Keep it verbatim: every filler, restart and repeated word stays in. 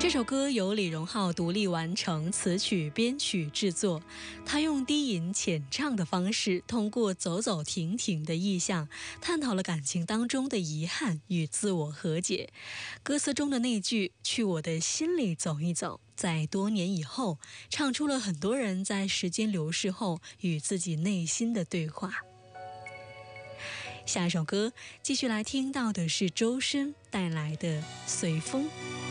这首歌由李荣浩独立完成词曲编曲制作，他用低吟浅唱的方式，通过走走停停的意象，探讨了感情当中的遗憾与自我和解。歌词中的那句“去我的心里走一走”，在多年以后，唱出了很多人在时间流逝后与自己内心的对话。下一首歌继续来听到的是周深带来的《随风》。